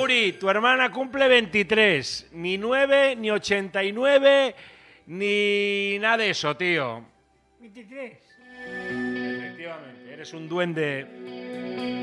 Uri, tu hermana cumple 23. Ni 9, ni 89, ni nada de eso, tío. 23. Efectivamente, eres un duende.